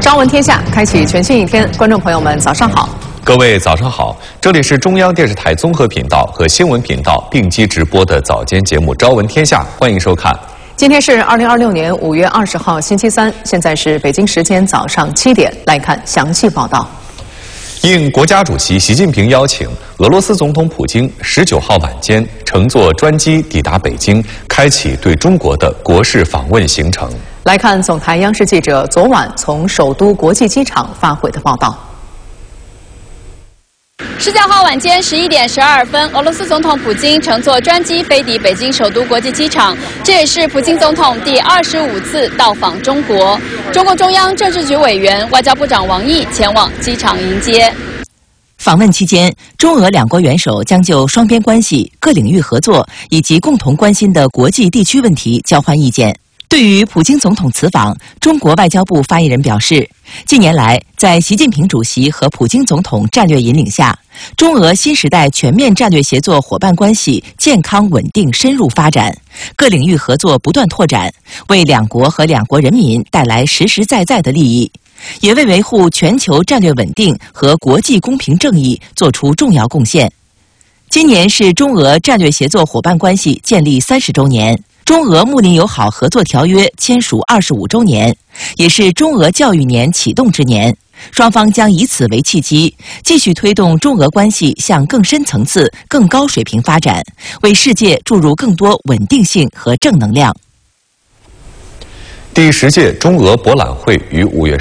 朝闻天下，开启全新一天。观众朋友们，早上好！ 各位早上好，这里是中央电视台综合频道和新闻频道并机直播的早间节目《朝闻天下》，欢迎收看。 今天是2026年5月20号，星期三，现在是北京时间早上7点，来看详细报道。 应国家主席习近平邀请，俄罗斯总统普京19号晚间乘坐专机抵达北京，开启对中国的国事访问行程。 来看总台央视记者昨晚从首都国际机场发回的报道。 19号晚间11点12分，俄罗斯总统普京乘坐专机飞抵北京首都国际机场，这也是普京总统第25次到访中国。中共中央政治局委员、外交部长王毅前往机场迎接。 访问期间，中俄两国元首将就双边关系、各领域合作以及共同关心的国际地区问题交换意见。对于普京总统此访，中国外交部发言人表示，近年来，在习近平主席和普京总统战略引领下，中俄新时代全面战略协作伙伴关系健康稳定深入发展，各领域合作不断拓展，为两国和两国人民带来实实在在的利益，也为维护全球战略稳定和国际公平正义做出重要贡献。今年是中俄战略协作伙伴关系建立30周年。中俄睦邻友好合作条约签署25周年，也是中俄教育年启动之年。双方将以此为契机，继续推动中俄关系向更深层次、更高水平发展，为世界注入更多稳定性和正能量。 第10届中俄博览会于5月